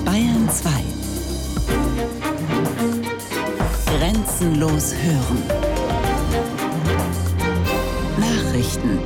Bayern 2. Grenzenlos hören. Nachrichten.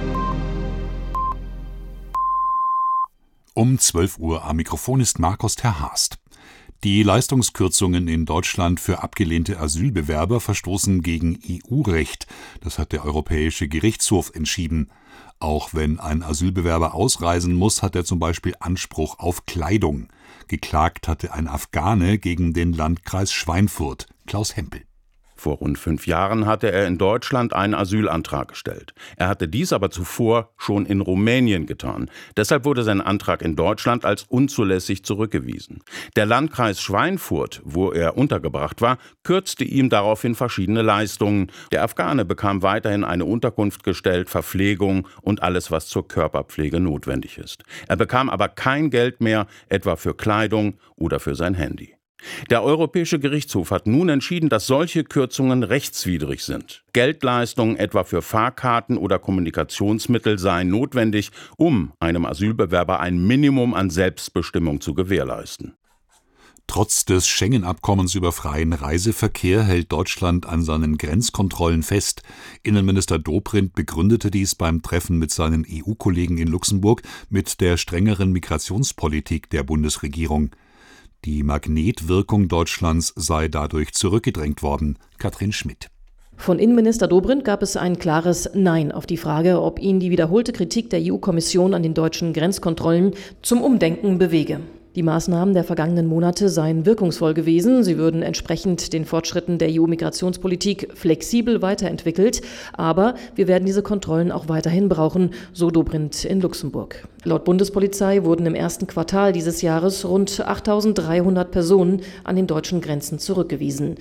Um 12 Uhr am Mikrofon ist Markus Terhast. Die Leistungskürzungen in Deutschland für abgelehnte Asylbewerber verstoßen gegen EU-Recht. Das hat der Europäische Gerichtshof entschieden. Auch wenn ein Asylbewerber ausreisen muss, hat er zum Beispiel Anspruch auf Kleidung. Geklagt hatte ein Afghane gegen den Landkreis Schweinfurt. Klaus Hempel. Vor rund 5 Jahren hatte er in Deutschland einen Asylantrag gestellt. Er hatte dies aber zuvor schon in Rumänien getan. Deshalb wurde sein Antrag in Deutschland als unzulässig zurückgewiesen. Der Landkreis Schweinfurt, wo er untergebracht war, kürzte ihm daraufhin verschiedene Leistungen. Der Afghane bekam weiterhin eine Unterkunft gestellt, Verpflegung und alles, was zur Körperpflege notwendig ist. Er bekam aber kein Geld mehr, etwa für Kleidung oder für sein Handy. Der Europäische Gerichtshof hat nun entschieden, dass solche Kürzungen rechtswidrig sind. Geldleistungen etwa für Fahrkarten oder Kommunikationsmittel seien notwendig, um einem Asylbewerber ein Minimum an Selbstbestimmung zu gewährleisten. Trotz des Schengen-Abkommens über freien Reiseverkehr hält Deutschland an seinen Grenzkontrollen fest. Innenminister Dobrindt begründete dies beim Treffen mit seinen EU-Kollegen in Luxemburg mit der strengeren Migrationspolitik der Bundesregierung. Die Magnetwirkung Deutschlands sei dadurch zurückgedrängt worden. Katrin Schmidt. Von Innenminister Dobrindt gab es ein klares Nein auf die Frage, ob ihn die wiederholte Kritik der EU-Kommission an den deutschen Grenzkontrollen zum Umdenken bewege. Die Maßnahmen der vergangenen Monate seien wirkungsvoll gewesen. Sie würden entsprechend den Fortschritten der EU-Migrationspolitik flexibel weiterentwickelt. Aber wir werden diese Kontrollen auch weiterhin brauchen, so Dobrindt in Luxemburg. Laut Bundespolizei wurden im ersten Quartal dieses Jahres rund 8.300 Personen an den deutschen Grenzen zurückgewiesen.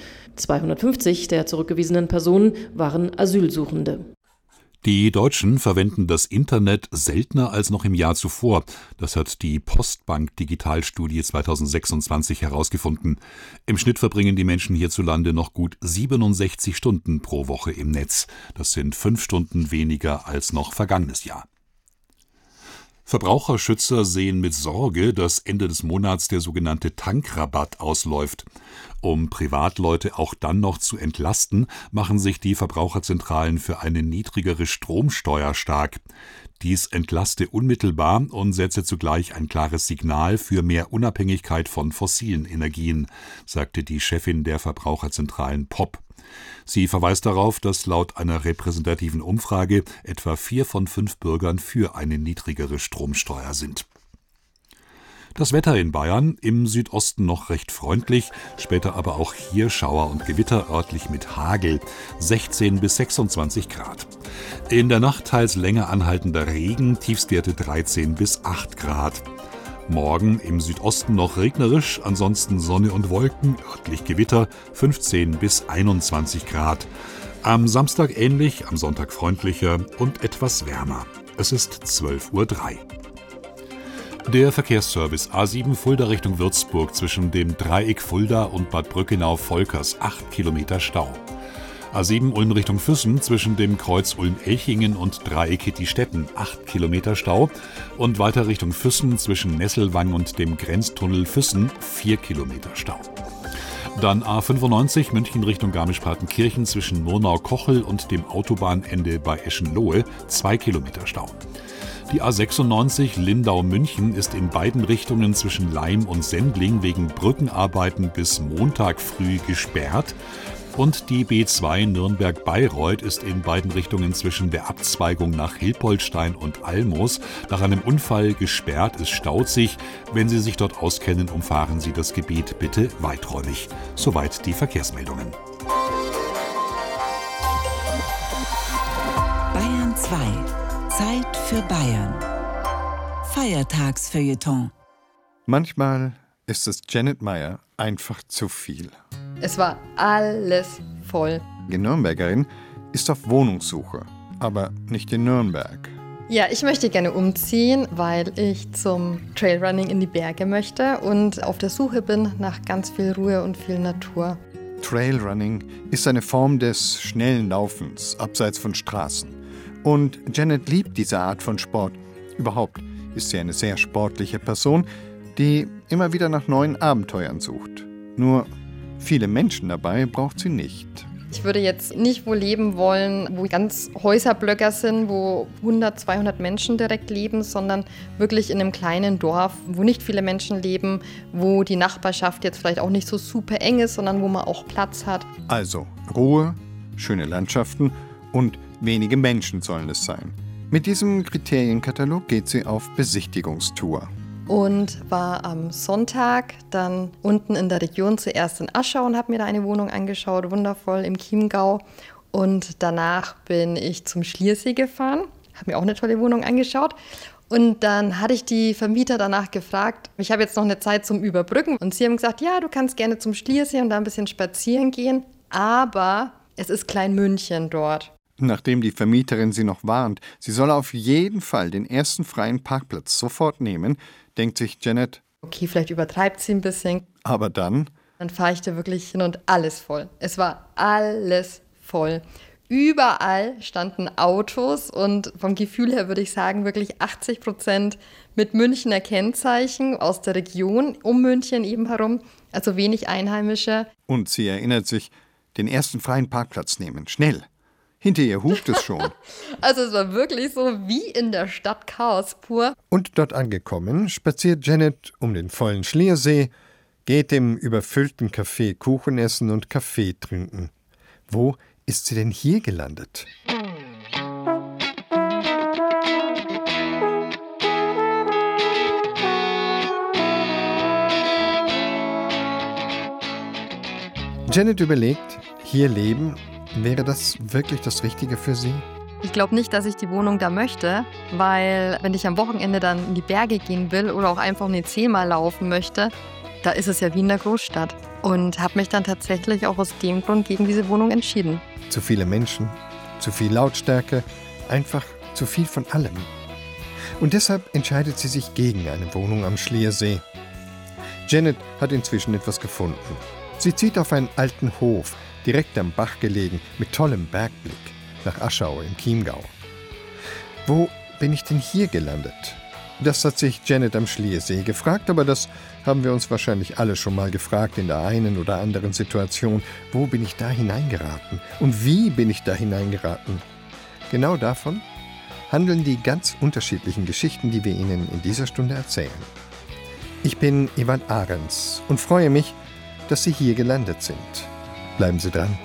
250 der zurückgewiesenen Personen waren Asylsuchende. Die Deutschen verwenden das Internet seltener als noch im Jahr zuvor. Das hat die Postbank-Digitalstudie 2026 herausgefunden. Im Schnitt verbringen die Menschen hierzulande noch gut 67 Stunden pro Woche im Netz. Das sind 5 Stunden weniger als noch vergangenes Jahr. Verbraucherschützer sehen mit Sorge, dass Ende des Monats der sogenannte Tankrabatt ausläuft. Um Privatleute auch dann noch zu entlasten, machen sich die Verbraucherzentralen für eine niedrigere Stromsteuer stark. Dies entlaste unmittelbar und setze zugleich ein klares Signal für mehr Unabhängigkeit von fossilen Energien, sagte die Chefin der Verbraucherzentralen POP. Sie verweist darauf, dass laut einer repräsentativen Umfrage etwa 4 von 5 Bürgern für eine niedrigere Stromsteuer sind. Das Wetter in Bayern, im Südosten noch recht freundlich, später aber auch hier Schauer und Gewitter, örtlich mit Hagel, 16 bis 26 Grad. In der Nacht teils länger anhaltender Regen, Tiefstwerte 13 bis 8 Grad. Morgen im Südosten noch regnerisch, ansonsten Sonne und Wolken, örtlich Gewitter, 15 bis 21 Grad. Am Samstag ähnlich, am Sonntag freundlicher und etwas wärmer. Es ist 12:03 Uhr. Der Verkehrsservice A7 Fulda Richtung Würzburg zwischen dem Dreieck Fulda und Bad Brückenau-Volkers 8 Kilometer Stau. A7 Ulm Richtung Füssen zwischen dem Kreuz Ulm-Elchingen und Dreieck Hittistetten 8 Kilometer Stau und weiter Richtung Füssen zwischen Nesselwang und dem Grenztunnel Füssen 4 Kilometer Stau. Dann A95 München Richtung Garmisch-Partenkirchen zwischen Murnau-Kochel und dem Autobahnende bei Eschenlohe 2 Kilometer Stau. Die A96 Lindau-München ist in beiden Richtungen zwischen Laim und Sendling wegen Brückenarbeiten bis Montag früh gesperrt. Und die B2 Nürnberg-Bayreuth ist in beiden Richtungen zwischen der Abzweigung nach Hilpoltstein und Almos nach einem Unfall gesperrt. Es staut sich. Wenn Sie sich dort auskennen, umfahren Sie das Gebiet bitte weiträumig. Soweit die Verkehrsmeldungen. Bayern 2. Zeit für Bayern. Feiertagsfeuilleton. Manchmal ist es Janet Meyer einfach zu viel. Es war alles voll. Die Nürnbergerin ist auf Wohnungssuche, aber nicht in Nürnberg. Ja, ich möchte gerne umziehen, weil ich zum Trailrunning in die Berge möchte und auf der Suche bin nach ganz viel Ruhe und viel Natur. Trailrunning ist eine Form des schnellen Laufens, abseits von Straßen. Und Janet liebt diese Art von Sport. Überhaupt ist sie eine sehr sportliche Person, die immer wieder nach neuen Abenteuern sucht. Nur viele Menschen dabei braucht sie nicht. Ich würde jetzt nicht wo leben wollen, wo ganz Häuserblöcke sind, wo 100, 200 Menschen direkt leben, sondern wirklich in einem kleinen Dorf, wo nicht viele Menschen leben, wo die Nachbarschaft jetzt vielleicht auch nicht so super eng ist, sondern wo man auch Platz hat. Also Ruhe, schöne Landschaften und wenige Menschen sollen es sein. Mit diesem Kriterienkatalog geht sie auf Besichtigungstour. Und war am Sonntag dann unten in der Region, zuerst in Aschau, und habe mir da eine Wohnung angeschaut, wundervoll im Chiemgau. Und danach bin ich zum Schliersee gefahren, habe mir auch eine tolle Wohnung angeschaut. Und dann hatte ich die Vermieter danach gefragt, ich habe jetzt noch eine Zeit zum Überbrücken. Und sie haben gesagt, ja, du kannst gerne zum Schliersee und da ein bisschen spazieren gehen, aber es ist Kleinmünchen dort. Nachdem die Vermieterin sie noch warnt, sie solle auf jeden Fall den ersten freien Parkplatz sofort nehmen, denkt sich Janet, okay, vielleicht übertreibt sie ein bisschen. Aber dann fahre ich da wirklich hin und alles voll. Es war alles voll. Überall standen Autos und vom Gefühl her würde ich sagen, wirklich 80% mit Münchner Kennzeichen aus der Region um München eben herum. Also wenig Einheimische. Und sie erinnert sich, den ersten freien Parkplatz nehmen, schnell. Hinter ihr hupt es schon. Also es war wirklich so wie in der Stadt Chaos pur. Und dort angekommen, spaziert Janet um den vollen Schliersee, geht im überfüllten Café Kuchen essen und Kaffee trinken. Wo ist sie denn hier gelandet? Janet überlegt, hier leben, wäre das wirklich das Richtige für sie? Ich glaube nicht, dass ich die Wohnung da möchte, weil wenn ich am Wochenende dann in die Berge gehen will oder auch einfach eine 10-mal laufen möchte, da ist es ja wie in der Großstadt. Und habe mich dann tatsächlich auch aus dem Grund gegen diese Wohnung entschieden. Zu viele Menschen, zu viel Lautstärke, einfach zu viel von allem. Und deshalb entscheidet sie sich gegen eine Wohnung am Schliersee. Janet hat inzwischen etwas gefunden. Sie zieht auf einen alten Hof, direkt am Bach gelegen, mit tollem Bergblick, nach Aschau im Chiemgau. Wo bin ich denn hier gelandet? Das hat sich Janet am Schliersee gefragt, aber das haben wir uns wahrscheinlich alle schon mal gefragt in der einen oder anderen Situation. Wo bin ich da hineingeraten? Und wie bin ich da hineingeraten? Genau davon handeln die ganz unterschiedlichen Geschichten, die wir Ihnen in dieser Stunde erzählen. Ich bin Ivan Ahrens und freue mich, dass Sie hier gelandet sind. Bleiben Sie dran.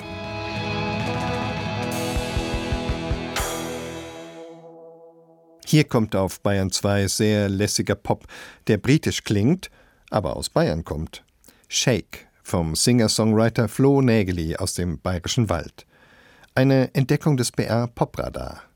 Hier kommt auf Bayern 2 sehr lässiger Pop, der britisch klingt, aber aus Bayern kommt. Shake vom Singer-Songwriter Flo Nägeli aus dem Bayerischen Wald. Eine Entdeckung des BR Popradar.